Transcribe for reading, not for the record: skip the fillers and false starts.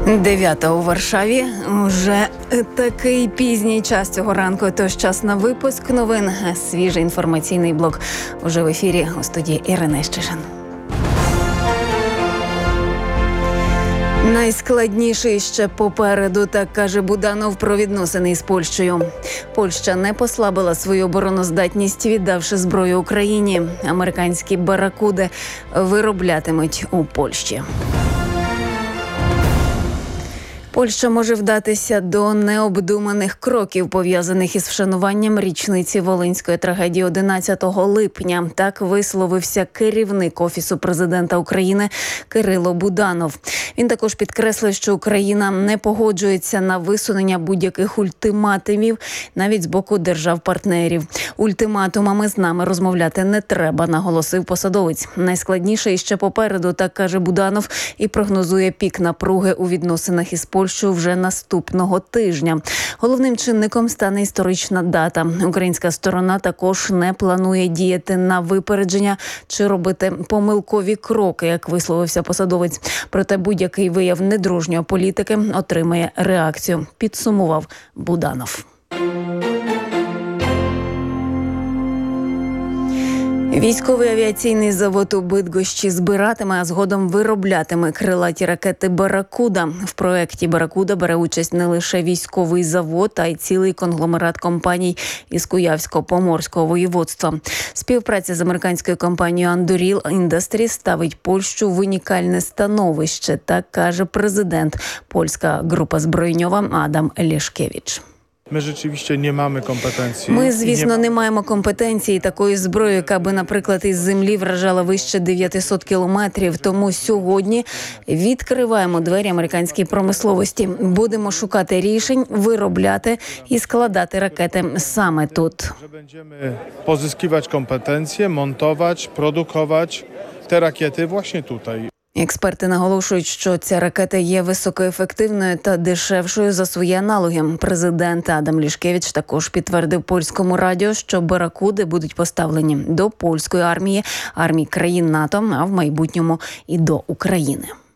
9 у Варшаві. Уже такий пізній час цього ранку, тож час на випуск новин. Свіжий інформаційний блок уже в ефірі у студії Ірина Щишин. Найскладніший ще попереду, так каже Буданов про відносини з Польщею. Польща не послабила свою обороноздатність, віддавши зброю Україні. Американські баракуди вироблятимуть у Польщі. Польща може вдатися до необдуманих кроків, пов'язаних із вшануванням річниці волинської трагедії 11 липня. Так висловився керівник Офісу президента України Кирило Буданов. Він також підкреслив, що Україна не погоджується на висунення будь-яких ультиматумів, навіть з боку держав-партнерів. Ультиматумами з нами розмовляти не треба, наголосив посадовець. Найскладніше іще попереду, так каже Буданов, і прогнозує пік напруги у відносинах із Польщею вже наступного тижня. Головним чинником стане історична дата. Українська сторона також не планує діяти на випередження чи робити помилкові кроки, як висловився посадовець. Проте будь-який вияв недружньої політики отримає реакцію, підсумував Буданов. Військовий авіаційний завод у Бидгощі збиратиме, а згодом вироблятиме крилаті ракети «Баракуда». В проєкті «Баракуда» бере участь не лише військовий завод, а й цілий конгломерат компаній із Куявсько-Поморського воєводства. Співпраця з американською компанією «Андуріл Індастрі» ставить Польщу в унікальне становище, так каже президент польська група збройньова Адам Лешкевич. Ми, звісно, не маємо компетенції такої зброї, яка би, наприклад, із землі вражала вище 900 кілометрів. Тому сьогодні відкриваємо двері американській промисловості. Будемо шукати рішень, виробляти і складати ракети саме тут. Будемо позискувати компетенції, монтувати, продукувати ті ракети власне тут. Експерти наголошують, що ця ракета є високоефективною та дешевшою за свої аналоги. Президент Адам Лешкевич також підтвердив польському радіо, що «Баракуди» будуть поставлені до польської армії, армій країн НАТО, а в майбутньому і до України.